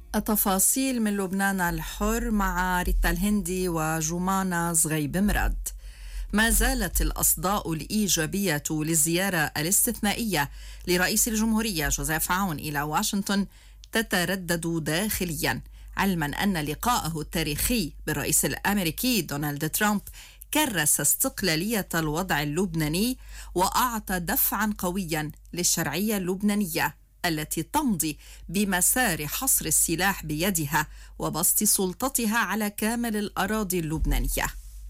التفاصيل من لبنان الحر مع ريتا الهندي وجمانة زغيب مراد. ما زالت الأصداء الإيجابية للزيارة الاستثنائية لرئيس الجمهورية جوزيف عون إلى واشنطن تتردد داخليا، علما أن لقاءه التاريخي بالرئيس الأمريكي دونالد ترامب كرس استقلالية الوضع اللبناني وأعطى دفعا قويا للشرعية اللبنانية التي تمضي بمسار حصر السلاح بيدها وبسط سلطتها على كامل الأراضي اللبنانية.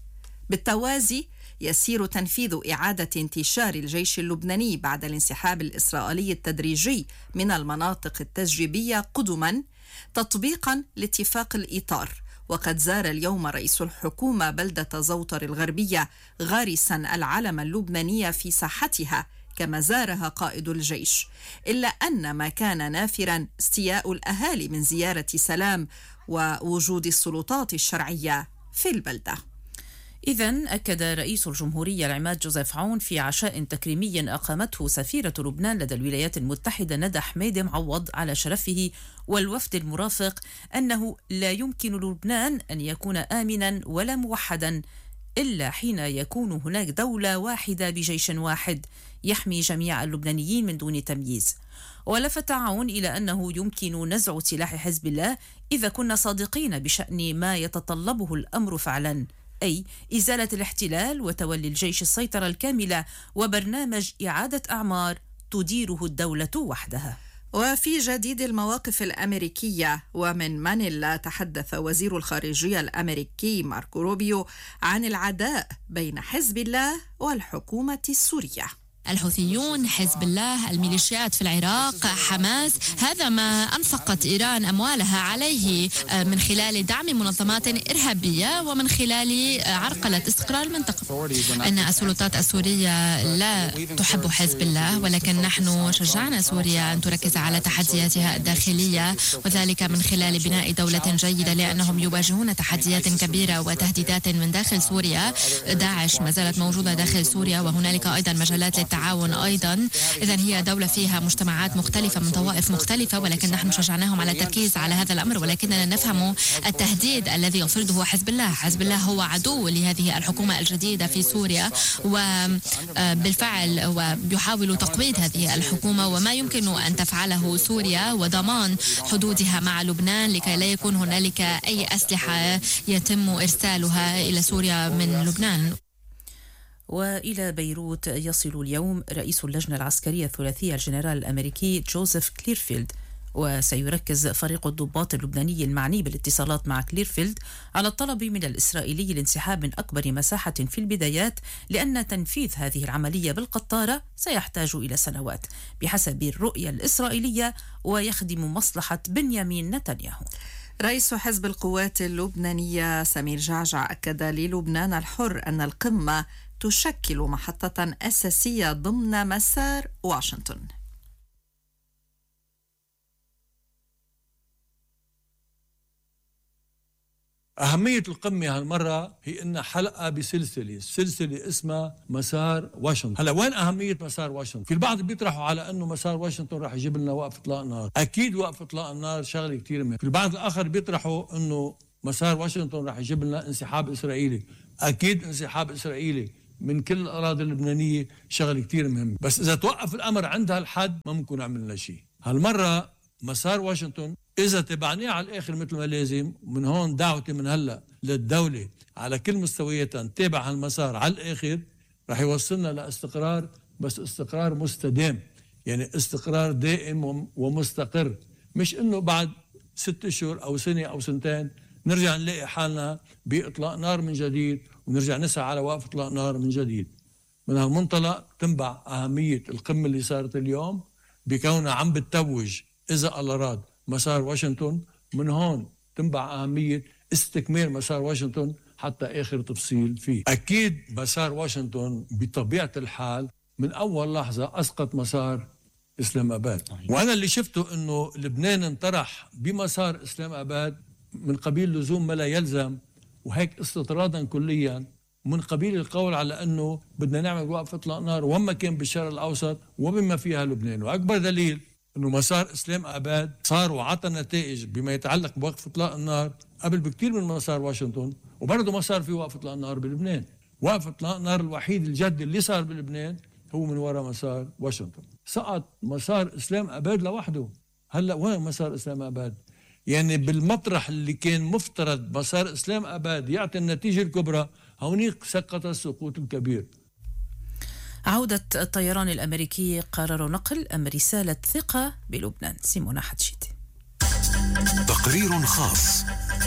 بالتوازي يسير تنفيذ إعادة انتشار الجيش اللبناني بعد الانسحاب الإسرائيلي التدريجي من المناطق التجريبية قدما تطبيقا لاتفاق الإطار. وقد زار اليوم رئيس الحكومة بلدة زوطر الغربية غارسا العلم اللبناني في ساحتها كما زارها قائد الجيش، إلا أن ما كان نافرا استياء الأهالي من زيارة سلام ووجود السلطات الشرعية في البلدة. إذن أكد رئيس الجمهورية العماد جوزيف عون في عشاء تكريمي أقامته سفيرة لبنان لدى الولايات المتحدة ندى حميدة معوض على شرفه والوفد المرافق أنه لا يمكن لبنان أن يكون آمنا ولا موحدا إلا حين يكون هناك دولة واحدة بجيش واحد يحمي جميع اللبنانيين من دون تمييز. ولفت عون إلى أنه يمكن نزع سلاح حزب الله إذا كنا صادقين بشأن ما يتطلبه الأمر فعلا، أي إزالة الاحتلال وتولي الجيش السيطرة الكاملة وبرنامج إعادة أعمار تديره الدولة وحدها. وفي جديد المواقف الأمريكية ومن مانيلا، تحدث وزير الخارجية الأمريكي ماركو روبيو عن العداء بين حزب الله والحكومة السورية. الحوثيون، حزب الله، الميليشيات في العراق، حماس، هذا ما أنفقت إيران أموالها عليه من خلال دعم منظمات إرهابية ومن خلال عرقلة استقرار المنطقة. أن السلطات السورية لا تحب حزب الله، ولكن نحن شجعنا سوريا أن تركز على تحدياتها الداخلية، وذلك من خلال بناء دولة جيدة، لأنهم يواجهون تحديات كبيرة وتهديدات من داخل سوريا. داعش ما زالت موجودة داخل سوريا، وهنالك أيضا مجالات التعاون أيضا. إذن هي دولة فيها مجتمعات مختلفة من طوائف مختلفة، ولكن نحن شجعناهم على التركيز على هذا الأمر، ولكننا نفهم التهديد الذي يفرضه حزب الله. حزب الله هو عدو لهذه الحكومة الجديدة في سوريا، وبالفعل ويحاول تقويض هذه الحكومة وما يمكن أن تفعله سوريا وضمان حدودها مع لبنان لكي لا يكون هنالك أي أسلحة يتم إرسالها إلى سوريا من لبنان. وإلى بيروت يصل اليوم رئيس اللجنة العسكرية الثلاثية الجنرال الأمريكي جوزيف كليرفيلد، وسيركز فريق الضباط اللبناني المعني بالاتصالات مع كليرفيلد على الطلب من الإسرائيلي الانسحاب من أكبر مساحة في البدايات، لأن تنفيذ هذه العملية بالقطارة سيحتاج إلى سنوات بحسب الرؤية الإسرائيلية ويخدم مصلحة بنيامين نتنياهو. رئيس حزب القوات اللبنانية سمير جعجع أكد للبنان الحر أن القمة تشكل محطة أساسية ضمن مسار واشنطن. أهمية القمة هالمرة هي إنها حلقة بسلسلة اسمها مسار واشنطن. هلا وين أهمية مسار واشنطن؟ في البعض بيطرحوا على إنه مسار واشنطن راح يجيب لنا وقف إطلاق نار. أكيد وقف إطلاق النار شغلة كتير مهمة. في البعض الآخر بيطرحوا إنه مسار واشنطن راح يجيب لنا انسحاب إسرائيلي. أكيد انسحاب إسرائيلي من كل الأراضي اللبنانية شغلة كتير مهمة، بس إذا توقف الأمر عند هالحد ما ممكن نعمل شيء. هالمرة مسار واشنطن إذا تبعناه على الآخر مثل ما لازم، من هون دعوتي من هلأ للدولة على كل مستوياتها نتابع هالمسار على الآخر، رح يوصلنا لاستقرار، بس استقرار مستدام، يعني استقرار دائم ومستقر، مش إنه بعد 6 أشهر أو سنة أو سنتين نرجع نلاقي حالنا بإطلاق نار من جديد ونرجع نسعى على وقف إطلاق نار من جديد. من هالمنطلق تنبع أهمية القمة اللي صارت اليوم بكونها عم بتتوج إذا الله راد مسار واشنطن. من هون تنبع أهمية استكمال مسار واشنطن حتى آخر تفصيل فيه. أكيد مسار واشنطن بطبيعة الحال من أول لحظة أسقط مسار إسلام أباد، وأنا اللي شفته أنه لبنان انطرح بمسار إسلام أباد من قبيل لزوم ما لا يلزم، وهيك استطرادا كليا من قبيل القول على أنه بدنا نعمل وقف إطلاق نار وما كان بالشرق الأوسط وبما فيها لبنان. وأكبر دليل أنه مسار إسلام أباد صار وعطى نتائج بما يتعلق بوقف إطلاق النار قبل بكتير من مسار واشنطن، وبرضه ما صار في وقف إطلاق النار بلبنان. وقف إطلاق النار الوحيد الجد اللي صار بلبنان هو من وراء مسار واشنطن. سقط مسار إسلام أباد لوحده. هلأ وين مسار إسلام أباد؟ يعني بالمطرح اللي كان مفترض مسار إسلام أباد يعطي النتيجة الكبرى، هونيك سقط السقوط الكبير. عودة الطيران الأمريكي قرر نقل أم رسالة ثقة بلبنان؟ سيمونا حتشيتي. تقرير خاص.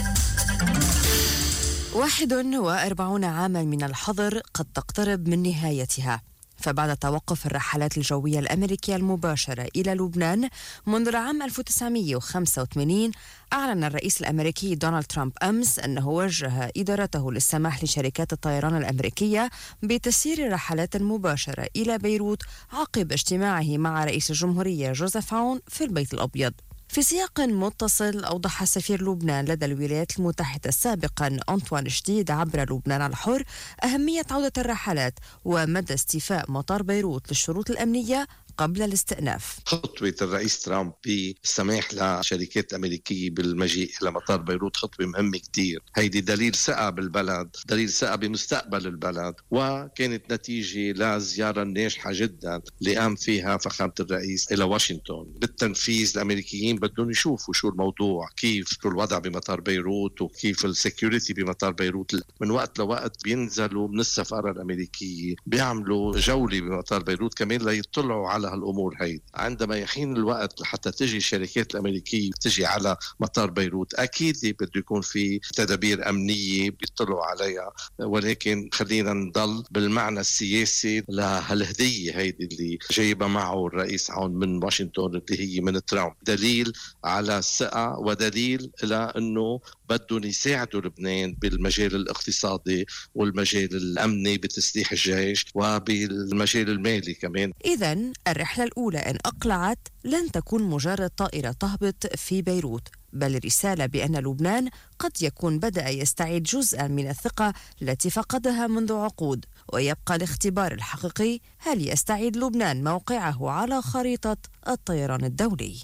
41 عاما من الحظر قد تقترب من نهايتها، فبعد توقف الرحلات الجوية الأمريكية المباشرة إلى لبنان منذ العام 1985، أعلن الرئيس الأمريكي دونالد ترامب أمس أنه وجه إدارته للسماح لشركات الطيران الأمريكية بتسيير الرحلات المباشرة إلى بيروت عقب اجتماعه مع رئيس الجمهورية جوزيف عون في البيت الأبيض. في سياق متصل، أوضح سفير لبنان لدى الولايات المتحدة سابقا أنطوان شديد عبر لبنان الحر أهمية عودة الرحلات ومدى استيفاء مطار بيروت للشروط الأمنية قبل الاستئناف. خطوة الرئيس ترامب بالسماح لشركات أمريكية بالمجيء إلى مطار بيروت خطوة مهمة كتير. هيدي دليل ثقة بالبلد، دليل ثقة بمستقبل البلد، وكانت نتيجة لزيارة ناجحة جدا اللي قام فيها فخامة الرئيس إلى واشنطن. بالتنفيذ الأمريكيين بدهم يشوفوا شو الموضوع، كيف الوضع بمطار بيروت وكيف السيكوريتي بمطار بيروت. من وقت لوقت بينزلوا من السفارة الأمريكية بيعملوا جولة بمطار بيروت كمان ليطلعوا على هالأمور هيدي. عندما يحين الوقت لحتى تجي الشركات الأمريكية تجي على مطار بيروت، أكيد بده يكون في تدابير أمنية بيطلعوا عليها، ولكن خلينا نضل بالمعنى السياسي لهالهدية هيدي اللي جايبها معه الرئيس عون من واشنطن اللي هي من ترامب. دليل على الثقة ودليل إلى أنه بدهم يساعدوا لبنان بالمجال الاقتصادي والمجال الأمني بتسليح الجيش وبالمجال المالي كمان. إذن الرحلة الأولى إن أقلعت لن تكون مجرد طائرة تهبط في بيروت، بل رسالة بأن لبنان قد يكون بدأ يستعيد جزءا من الثقة التي فقدها منذ عقود، ويبقى الاختبار الحقيقي هل يستعيد لبنان موقعه على خريطة الطيران الدولي.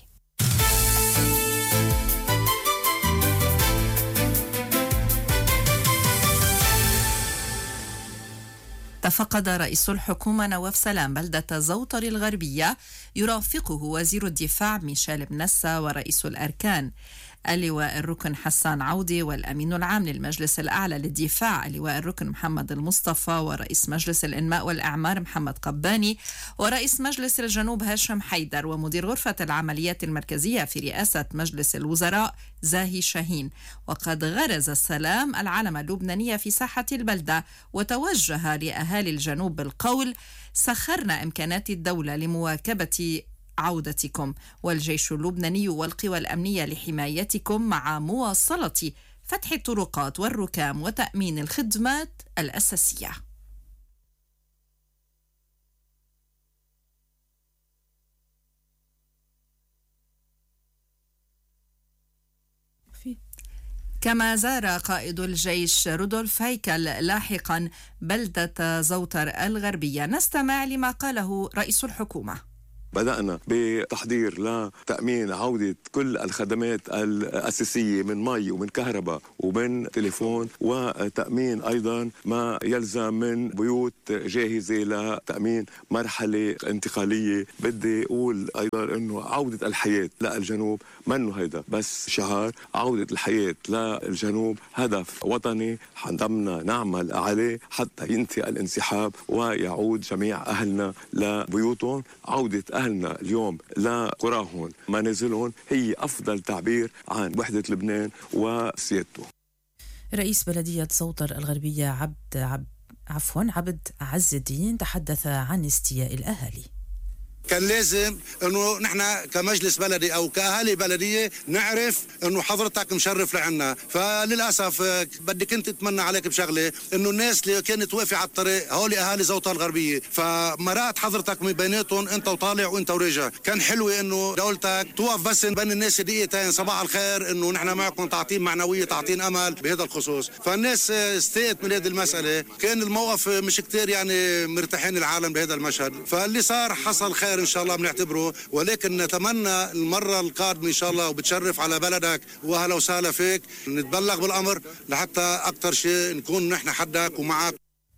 تفقد رئيس الحكومة نواف سلام بلدة زوطر الغربية يرافقه وزير الدفاع ميشيل بنسا ورئيس الأركان اللواء الركن حسان عودي والأمين العام للمجلس الأعلى للدفاع اللواء الركن محمد المصطفى ورئيس مجلس الإنماء والإعمار محمد قباني ورئيس مجلس الجنوب هاشم حيدر ومدير غرفة العمليات المركزية في رئاسة مجلس الوزراء زاهي شاهين. وقد غرز السلام العلم اللبناني في ساحة البلدة وتوجه لأهالي الجنوب بالقول: سخرنا إمكانات الدولة لمواكبة عودتكم، والجيش اللبناني والقوى الأمنية لحمايتكم مع مواصلة فتح الطرقات والركام وتأمين الخدمات الأساسية. كما زار قائد الجيش رودولف هيكل لاحقا بلدة زوطر الغربية. نستمع لما قاله رئيس الحكومة. بدأنا بتحضير لتأمين عودة كل الخدمات الأساسية من مي ومن كهرباء ومن تليفون، وتأمين أيضا ما يلزم من بيوت جاهزة لتأمين مرحلة انتقالية. بدي أقول أيضا أنه عودة الحياة للجنوب منه هيدا بس شعار، عودة الحياة للجنوب هدف وطني حنضمنا نعمل عليه حتى ينتهي الانسحاب ويعود جميع أهلنا لبيوتهم. عودة أهلنا اليوم لقراهم منازلهم هي أفضل تعبير عن وحدة لبنان وسيادته. رئيس بلدية زوطر الغربية عبد عز الدين تحدث عن استياء الأهالي. كان لازم انه نحن كمجلس بلدي او كاهالي بلديه نعرف انه حضرتك مشرف لعنا، فللاسف بدي كنت اتمنى عليك بشغله انه الناس اللي كانت واقفه على الطريق هولي اهالي زوطر الغربيه، فمرات حضرتك من بيناتهم انت وطالع وانت وراجع، كان حلو انه دولتك توقف بس بين الناس دقيقتين صباح الخير انه نحن معكم، تعطين معنويه تعطين امل بهذا الخصوص. فالناس استيت من هذه المساله، كان الموقف مش كتير يعني مرتاحين العالم بهذا المشهد، فاللي صار حصل خير خير إن شاء الله بنعتبره، ولكن نتمنى المرة القادمة إن شاء الله وبتشرف على بلدك وأهلا وسهلا فيك، نتبلغ بالأمر لحتى أكثر شيء نكون نحن حدك ومعك.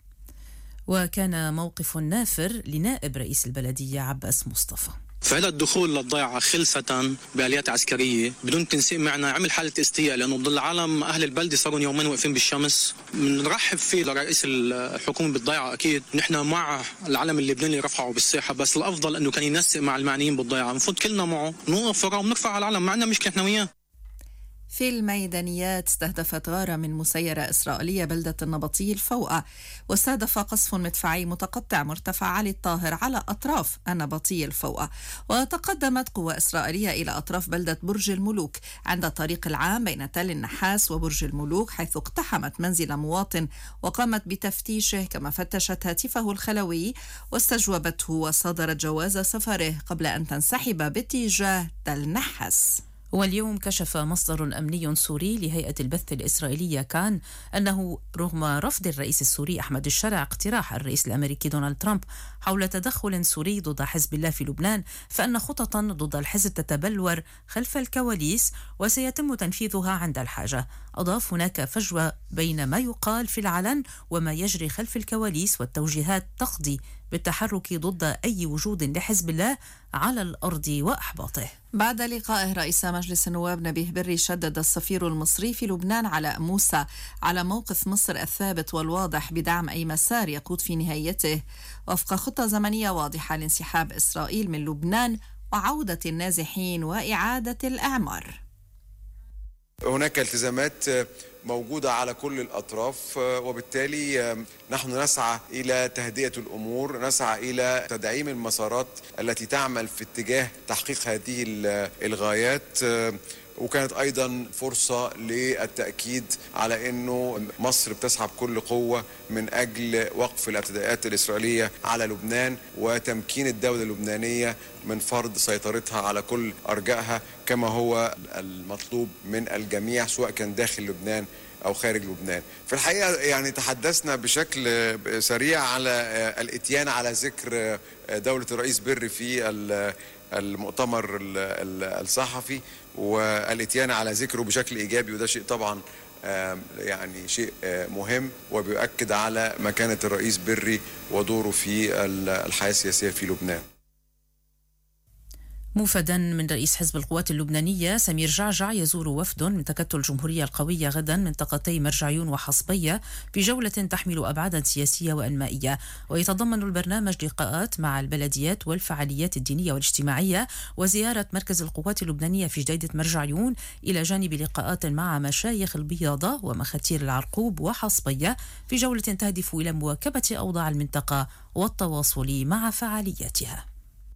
وكان موقف نافر لنائب رئيس البلدية عباس مصطفى. فعلا الدخول للضيعة خلصة بآليات عسكرية بدون تنسيق معنا عمل حالة استياء، لأنه ضل العالم أهل البلدة صاروا يومين واقفين بالشمس. بنرحب فيه لرئيس الحكومة بالضيعة، أكيد نحن مع العلم اللبناني اللي رفعه بالساحة، بس الأفضل أنه كان ينسق مع المعنيين بالضيعة، المفروض كلنا معه نوقف وراه ونرفع العلم، معنا مشكلة احنا وياه. في الميدانيات استهدفت غارة من مسيرة إسرائيلية بلدة النبطي الفوقة، واستهدف قصف مدفعي متقطع مرتفع علي الطاهر على أطراف النبطي الفوقة. وتقدمت قوى إسرائيلية إلى أطراف بلدة برج الملوك عند الطريق العام بين تل النحاس وبرج الملوك، حيث اقتحمت منزل مواطن وقامت بتفتيشه، كما فتشت هاتفه الخلوي واستجوبته وصادرت جواز سفره قبل أن تنسحب باتجاه تل نحاس. واليوم كشف مصدر أمني سوري لهيئة البث الإسرائيلية كان أنه رغم رفض الرئيس السوري أحمد الشرع اقتراح الرئيس الأمريكي دونالد ترامب حول تدخل سوري ضد حزب الله في لبنان، فإن خططا ضد الحزب تتبلور خلف الكواليس وسيتم تنفيذها عند الحاجة. أضاف هناك فجوة بين ما يقال في العلن وما يجري خلف الكواليس، والتوجيهات تقضي بالتحرك ضد أي وجود لحزب الله على الأرض وأحباطه. بعد لقائه رئيس مجلس النواب نبيه بري، شدد السفير المصري في لبنان علاء موسى على موقف مصر الثابت والواضح بدعم أي مسار يقود في نهايته وفق خطة زمنية واضحة لانسحاب إسرائيل من لبنان وعودة النازحين وإعادة الإعمار. هناك التزامات موجودة على كل الأطراف، وبالتالي نحن نسعى إلى تهدئة الأمور، نسعى إلى تدعيم المسارات التي تعمل في اتجاه تحقيق هذه الغايات. وكانت أيضا فرصة للتأكيد على أنه مصر بتسعى بكل قوة من أجل وقف الاعتداءات الإسرائيلية على لبنان وتمكين الدولة اللبنانية من فرض سيطرتها على كل أرجائها كما هو المطلوب من الجميع سواء كان داخل لبنان أو خارج لبنان. في الحقيقة يعني تحدثنا بشكل سريع على الاتيان على ذكر دولة الرئيس بري في المؤتمر الصحفي والاتيان على ذكره بشكل إيجابي، وده شيء طبعا يعني شيء مهم وبيؤكد على مكانة الرئيس بري ودوره في الحياة السياسية في لبنان. موفدا من رئيس حزب القوات اللبنانية سمير جعجع يزور وفد من تكتل الجمهورية القوية غدا منطقتي مرجعيون وحصبية في جولة تحمل أبعادا سياسية وإنمائية، ويتضمن البرنامج لقاءات مع البلديات والفعاليات الدينية والاجتماعية وزيارة مركز القوات اللبنانية في جديدة مرجعيون، إلى جانب لقاءات مع مشايخ البياضة ومخاتير العرقوب وحصبية في جولة تهدف إلى مواكبة أوضاع المنطقة والتواصل مع فعالياتها.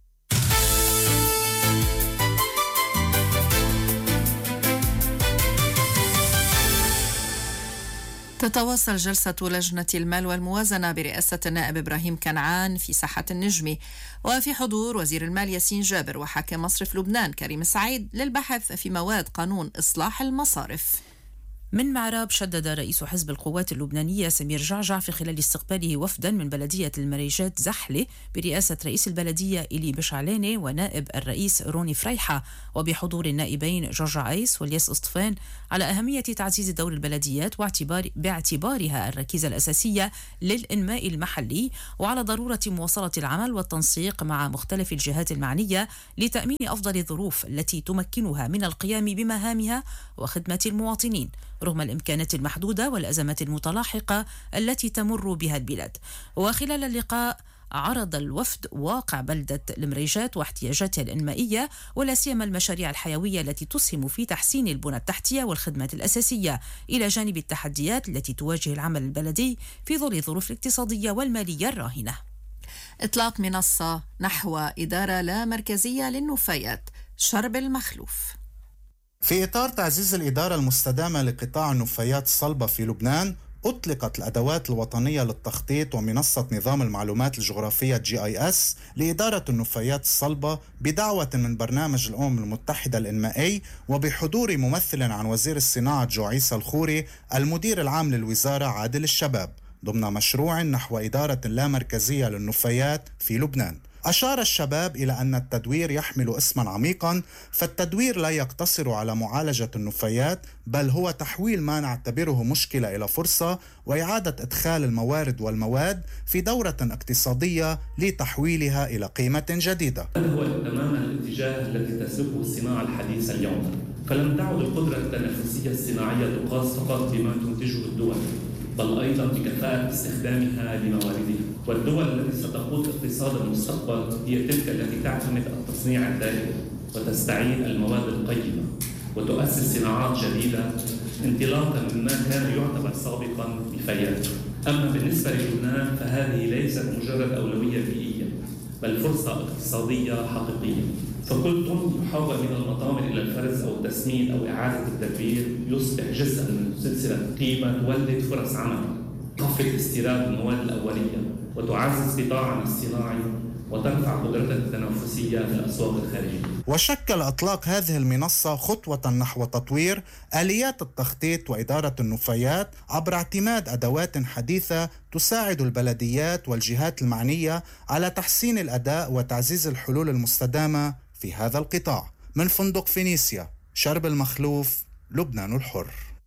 تتواصل جلسة لجنة المال والموازنة برئاسة النائب إبراهيم كنعان في ساحة النجمي، وفي حضور وزير المال ياسين جابر وحاكم مصرف لبنان كريم سعيد للبحث في مواد قانون إصلاح المصارف. من معراب شدد رئيس حزب القوات اللبنانية سمير جعجع في خلال استقباله وفدا من بلدية المريجات زحلة برئاسة رئيس البلدية إلي بشعلاني ونائب الرئيس روني فريحة، وبحضور النائبين جورج عيس والياس اسطفان، على أهمية تعزيز دور البلديات باعتبارها الركيزة الأساسية للإنماء المحلي، وعلى ضرورة مواصلة العمل والتنسيق مع مختلف الجهات المعنية لتأمين أفضل الظروف التي تمكنها من القيام بمهامها وخدمة المواطنين رغم الإمكانات المحدودة والأزمات المتلاحقة التي تمر بها البلاد. وخلال اللقاء عرض الوفد واقع بلدة المريجات واحتياجاتها الإنمائية ولا سيما المشاريع الحيوية التي تسهم في تحسين البنى التحتية والخدمات الأساسية، إلى جانب التحديات التي تواجه العمل البلدي في ظل الظروف الاقتصادية والمالية الراهنة. إطلاق منصة نحو إدارة لا مركزية للنفايات، شرب المخلوف. في إطار تعزيز الإدارة المستدامة لقطاع النفايات الصلبة في لبنان، أطلقت الأدوات الوطنية للتخطيط ومنصة نظام المعلومات الجغرافية GIS لإدارة النفايات الصلبة بدعوة من برنامج الأمم المتحدة الإنمائي وبحضور ممثل عن وزير الصناعة جو عيسى الخوري، المدير العام للوزارة عادل الشباب، ضمن مشروع نحو إدارة لا مركزية للنفايات في لبنان. أشار الشباب إلى أن التدوير يحمل اسما عميقا، فالتدوير لا يقتصر على معالجة النفايات، بل هو تحويل ما نعتبره مشكلة إلى فرصة، وإعادة إدخال الموارد والمواد في دورة اقتصادية لتحويلها إلى قيمة جديدة. هذا هو تماما الاتجاه الذي تسلكه الصناعة الحديثة اليوم، فلم تعد القدرة التنافسية الصناعية تقاس فقط بما تنتجه الدول، بل أيضا بكفاءة استخدامها لمواردها. والدول التي ستقود اقتصاد المستقبل هي تلك التي تعتمد التصنيع الدائم وتستعيد المواد القيمة وتؤسس صناعات جديدة انطلاقا مما كان يعتبر سابقا نفايات. أما بالنسبة للبنان فهذه ليست مجرد أولوية بيئية، بل فرصة اقتصادية حقيقية. فكل طن يحول من المطامر إلى الفرز أو التسمين أو إعادة التدبير يصبح جزءا من سلسلة قيمة تولد فرص عمل، تخفض استيراد المواد الأولية وتعزز قطاعنا الصناعي وترفع قدرتنا التنافسية في الأسواق الخارجية. وشكل إطلاق هذه المنصة خطوة نحو تطوير آليات التخطيط وإدارة النفايات عبر اعتماد أدوات حديثة تساعد البلديات والجهات المعنية على تحسين الأداء وتعزيز الحلول المستدامة في هذا القطاع. من فندق فينيسيا، شرب المخلوف، لبنان الحر.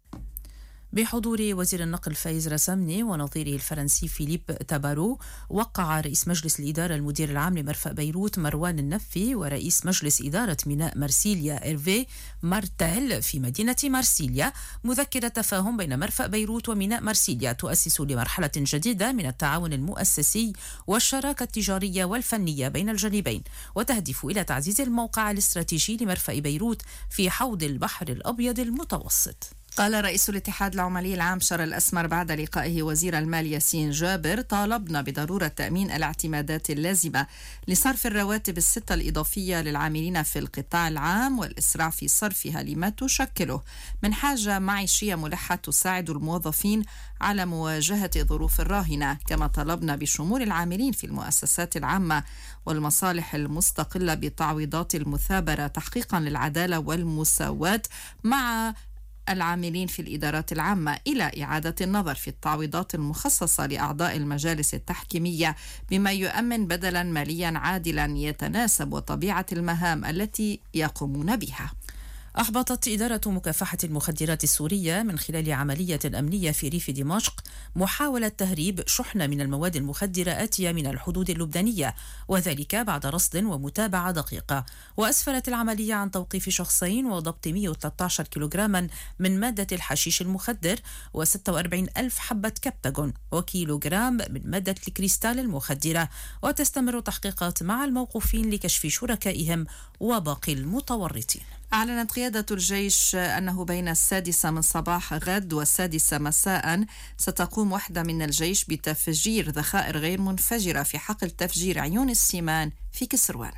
بحضور وزير النقل فايز رسامني ونظيره الفرنسي فيليب تابارو، وقع رئيس مجلس الإدارة المدير العام لمرفأ بيروت مروان النفي ورئيس مجلس إدارة ميناء مرسيليا إيرفي مارتيل في مدينة مرسيليا مذكرة تفاهم بين مرفأ بيروت وميناء مرسيليا تؤسس لمرحلة جديدة من التعاون المؤسسي والشراكة التجارية والفنية بين الجانبين، وتهدف إلى تعزيز الموقع الاستراتيجي لمرفأ بيروت في حوض البحر الأبيض المتوسط. قال رئيس الاتحاد العمالي العام شر الأسمر بعد لقائه وزير المال ياسين جابر: طالبنا بضرورة تأمين الاعتمادات اللازمة لصرف الرواتب الستة الإضافية للعاملين في القطاع العام والإسراع في صرفها لما تشكله من حاجة معيشية ملحة تساعد الموظفين على مواجهة ظروف الراهنة. كما طلبنا بشمول العاملين في المؤسسات العامة والمصالح المستقلة بتعويضات المثابرة تحقيقا للعدالة والمساواة مع العاملين في الإدارات العامة، إلى إعادة النظر في التعويضات المخصصة لأعضاء المجالس التحكيمية بما يؤمن بدلا ماليا عادلا يتناسب وطبيعة المهام التي يقومون بها. أحبطت إدارة مكافحة المخدرات السورية من خلال عملية أمنية في ريف دمشق محاولة تهريب شحنة من المواد المخدرة آتية من الحدود اللبنانية، وذلك بعد رصد ومتابعة دقيقة. وأسفرت العملية عن توقيف شخصين وضبط 113 كيلوغراما من مادة الحشيش المخدر و46 ألف حبة كبتاغون وكيلوغرام من مادة الكريستال المخدرة. وتستمر التحقيقات مع الموقوفين لكشف شركائهم وباقي المتورطين. أعلنت قيادة الجيش أنه بين 6 من صباح غد و6 مساء ستقوم وحدة من الجيش بتفجير ذخائر غير منفجرة في حقل تفجير عيون السيمان في كسروان.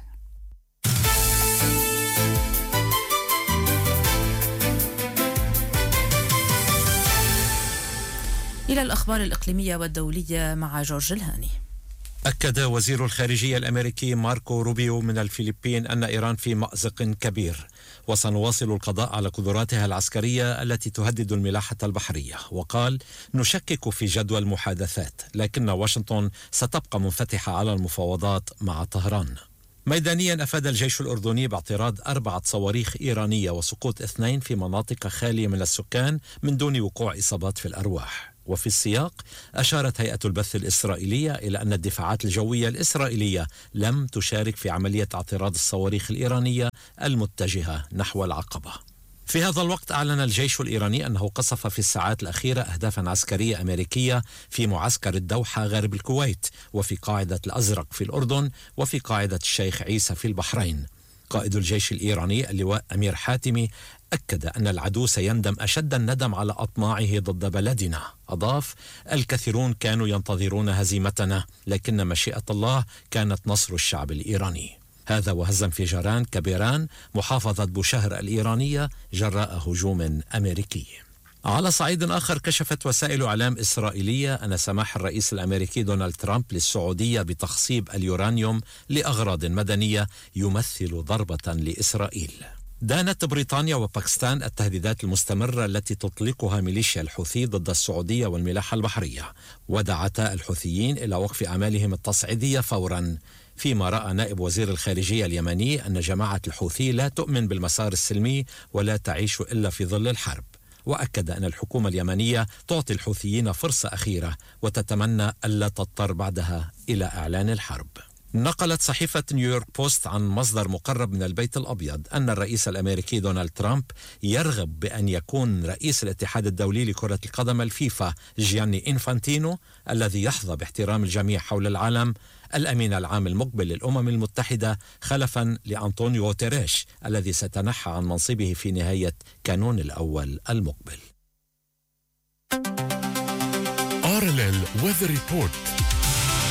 إلى الأخبار الإقليمية والدولية مع جورج الهاني. أكد وزير الخارجية الأمريكي ماركو روبيو من الفلبين أن إيران في مأزق كبير، وسنواصل القضاء على قدراتها العسكرية التي تهدد الملاحة البحرية. وقال: نشكك في جدوى المحادثات، لكن واشنطن ستبقى منفتحة على المفاوضات مع طهران. ميدانيا أفاد الجيش الأردني باعتراض 4 صواريخ إيرانية وسقوط 2 في مناطق خالية من السكان من دون وقوع إصابات في الأرواح. وفي السياق أشارت هيئة البث الإسرائيلية إلى أن الدفاعات الجوية الإسرائيلية لم تشارك في عملية اعتراض الصواريخ الإيرانية المتجهة نحو العقبة. في هذا الوقت أعلن الجيش الإيراني أنه قصف في الساعات الأخيرة أهدافا عسكرية أمريكية في معسكر الدوحة غرب الكويت، وفي قاعدة الأزرق في الأردن، وفي قاعدة الشيخ عيسى في البحرين. قائد الجيش الإيراني اللواء أمير حاتمي أكد أن العدو سيندم أشد الندم على أطماعه ضد بلدنا. أضاف: الكثيرون كانوا ينتظرون هزيمتنا، لكن مشيئة الله كانت نصر الشعب الإيراني. هذا وهز انفجاران كبيران محافظة بوشهر الإيرانية جراء هجوم أمريكي. على صعيد آخر، كشفت وسائل إعلام إسرائيلية أن سماح الرئيس الأمريكي دونالد ترامب للسعودية بتخصيب اليورانيوم لأغراض مدنية يمثل ضربة لإسرائيل. دانت بريطانيا وباكستان التهديدات المستمرة التي تطلقها ميليشيا الحوثي ضد السعودية والملاحة البحرية، ودعتا الحوثيين إلى وقف أعمالهم التصعيدية فورا. فيما رأى نائب وزير الخارجية اليمني أن جماعة الحوثي لا تؤمن بالمسار السلمي ولا تعيش إلا في ظل الحرب، وأكد أن الحكومة اليمنية تعطي الحوثيين فرصة أخيرة وتتمنى ألا تضطر بعدها إلى إعلان الحرب. نقلت صحيفة نيويورك بوست عن مصدر مقرب من البيت الأبيض أن الرئيس الأمريكي دونالد ترامب يرغب بأن يكون رئيس الاتحاد الدولي لكرة القدم الفيفا جياني إنفانتينو، الذي يحظى باحترام الجميع حول العالم، الأمين العام المقبل للأمم المتحدة خلفا لأنطونيو غوتيريش الذي سيتنحى عن منصبه في نهاية كانون الأول المقبل. RLL Weather Report.